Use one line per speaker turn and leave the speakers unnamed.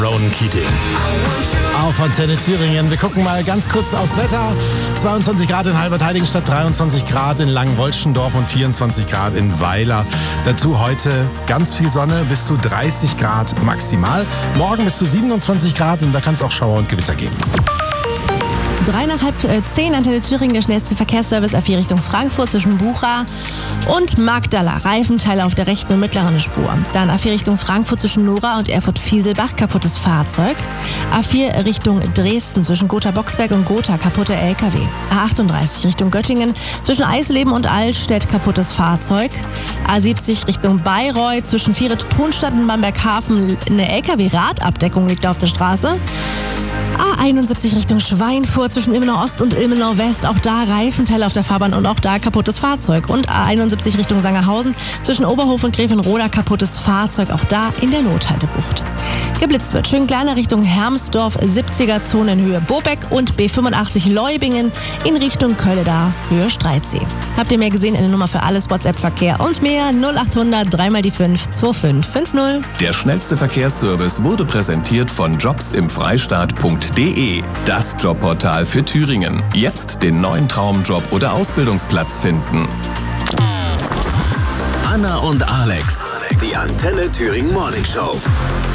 Ronan Keating. Auf Antenne Thüringen. Wir gucken mal ganz kurz aufs Wetter. 22 Grad in Halbertheiligenstadt, 23 Grad in Langenwolschendorf und 24 Grad in Weiler. Dazu heute ganz viel Sonne, bis zu 30 Grad maximal. Morgen bis zu 27 Grad und da kann es auch Schauer und Gewitter geben.
9:30, Antenne Thüringen, der schnellste Verkehrsservice A4 Richtung Frankfurt zwischen Bucha und Magdala. Reifenteile auf der rechten und mittleren Spur. Dann A4 Richtung Frankfurt zwischen Nora und Erfurt-Fieselbach, kaputtes Fahrzeug. A4 Richtung Dresden zwischen Gotha-Boxberg und Gotha, kaputte LKW. A38 Richtung Göttingen zwischen Eisleben und Altstedt, kaputtes Fahrzeug. A70 Richtung Bayreuth zwischen Vieret-Thunstadt und Bamberghafen, eine LKW-Radabdeckung liegt auf der Straße. A71 Richtung Schweinfurt zwischen Ilmenau Ost und Ilmenau West, auch da Reifenteile auf der Fahrbahn und auch da kaputtes Fahrzeug. Und A71 Richtung Sangerhausen zwischen Oberhof und Grevenroda, kaputtes Fahrzeug, auch da in der Nothaltebucht. Geblitzt wird Schönkleiner Richtung Hermsdorf, 70er-Zone in Höhe Bobeck und B85 Leubingen in Richtung Kölleda, Höhe Streitsee. Habt ihr mehr gesehen? Eine Nummer für alles, WhatsApp-Verkehr und mehr 0800 3 die 5 2550.
Der schnellste Verkehrsservice wurde präsentiert von jobsimfreistaat.de. Das Jobportal für Thüringen. Jetzt den neuen Traumjob oder Ausbildungsplatz finden.
Anna und Alex, die Antenne Thüringen Morning Show.